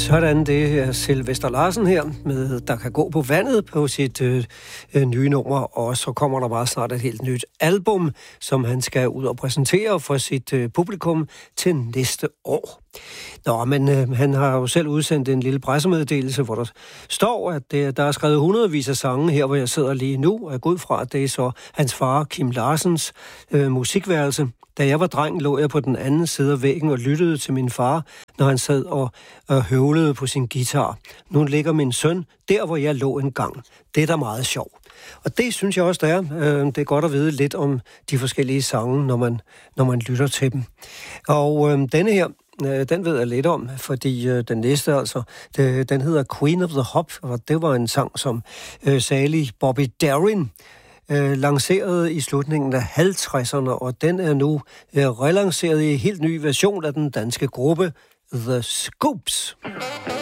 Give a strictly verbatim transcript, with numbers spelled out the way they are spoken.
Sådan, det er Sylvester Larsen her, med Der kan gå på vandet på sit øh, nye nummer, og så kommer der meget snart et helt nyt album, som han skal ud og præsentere for sit øh, publikum til næste år. Nå, men øh, han har jo selv udsendt en lille pressemeddelelse, hvor der står, at det, der er skrevet hundredvis af sange her, hvor jeg sidder lige nu, og jeg går ud fra, at det er så hans far, Kim Larsens øh, musikværelse. Da jeg var dreng, lå jeg på den anden side af væggen og lyttede til min far, når han sad og, og høvlede på sin guitar. Nu ligger min søn der, hvor jeg lå engang. Det er da meget sjovt. Og det synes jeg også, der er. Det er godt at vide lidt om de forskellige sange, når man, når man lytter til dem. Og øh, denne her, øh, den ved jeg lidt om, fordi øh, den næste altså, det, den hedder Queen of the Hop, og det var en sang, som øh, salig Bobby Darin Øh, lanceret i slutningen af halvtredserne, og den er nu øh, relanceret i en helt ny version af den danske gruppe The Scoops.